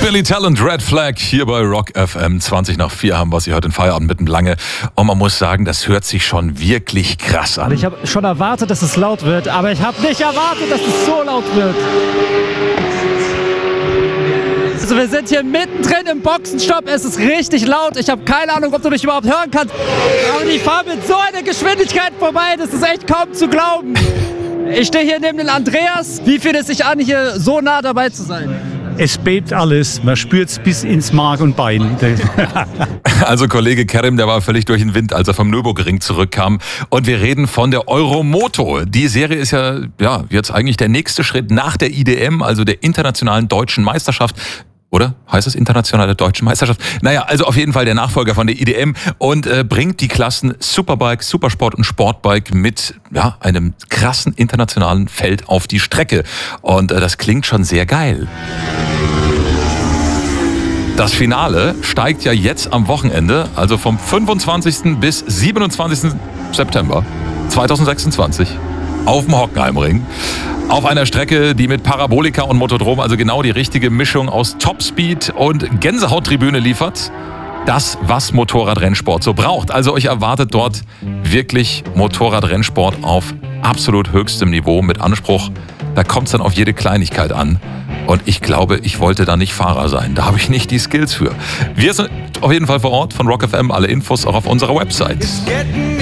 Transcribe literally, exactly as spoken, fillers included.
Billy Talent, Red Flag, hier bei Rock F M. zwanzig nach vier haben wir sie heute in Feierabend mit dem Lange. Und man muss sagen, das hört sich schon wirklich krass an. Ich habe schon erwartet, dass es laut wird, aber ich habe nicht erwartet, dass es so laut wird. Also wir sind hier mittendrin im Boxenstopp, es ist richtig laut. Ich habe keine Ahnung, ob du mich überhaupt hören kannst. Aber ich fahre mit so einer Geschwindigkeit vorbei, das ist echt kaum zu glauben. Ich stehe hier neben den Andreas. Wie fühlt es sich an, hier so nah dabei zu sein? Es bebt alles, man spürt es bis ins Mark und Bein. Also Kollege Kerim, der war völlig durch den Wind, als er vom Nürburgring zurückkam. Und wir reden von der Euromoto. Die Serie ist ja, ja jetzt eigentlich der nächste Schritt nach der I D M, also der Internationalen Deutschen Meisterschaft. Oder? Heißt es Internationale Deutsche Meisterschaft? Naja, also auf jeden Fall der Nachfolger von der I D M und äh, bringt die Klassen Superbike, Supersport und Sportbike mit ja, einem krassen internationalen Feld auf die Strecke. Und äh, das klingt schon sehr geil. Das Finale steigt ja jetzt am Wochenende, also vom fünfundzwanzigsten bis siebenundzwanzigsten September zweitausendsechsundzwanzig auf dem Hockenheimring. Auf einer Strecke, die mit Parabolika und Motodrom, also genau die richtige Mischung aus Topspeed und Gänsehauttribüne liefert. Das, was Motorradrennsport so braucht. Also euch erwartet dort wirklich Motorradrennsport auf absolut höchstem Niveau mit Anspruch. Da kommt es dann auf jede Kleinigkeit an. Und ich glaube, ich wollte da nicht Fahrer sein. Da habe ich nicht die Skills für. Wir sind auf jeden Fall vor Ort von Rock F M. Alle Infos auch auf unserer Website.